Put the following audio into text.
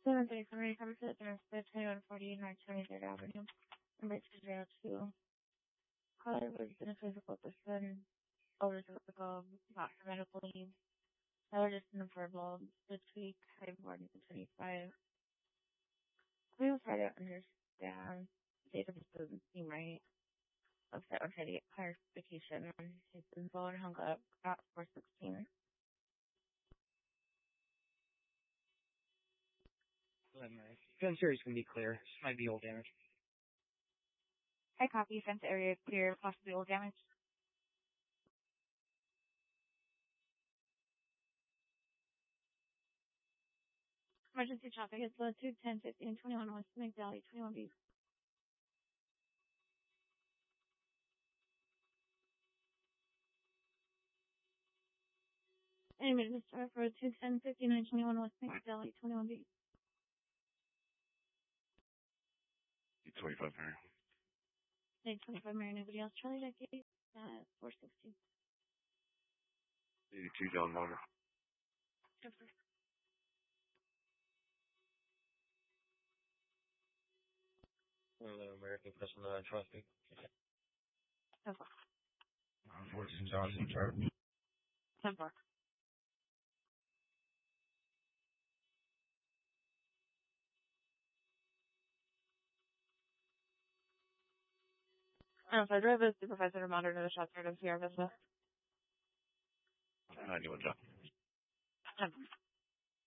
7:30 summary cover for the North 2140 North 23rd Avenue, number 202. Caller was in a physical person, over physical, not for medical needs. However, just in a verbal, this week, I born in 25. We will try to understand. Data just doesn't seem right. Upset, we're trying to get clarification on his info and hung up at 416. Fence area is going to be clear. This might be old damage. I copy. Fence area clear, possibly old damage. Emergency traffic is low 210, 15, 21 West Snake Valley, 21B. Any emergency traffic road 210, 59, 21 West Snake Valley, 21B. 25 Mary. 25 Mary, nobody else. Charlie Decade, 460. 82 John Motor. American Personal Traffic. 14 Johnson Chart. 10-4. So I drove a supervisor to monitor the shots heard of CR business. 91 John. 10-4.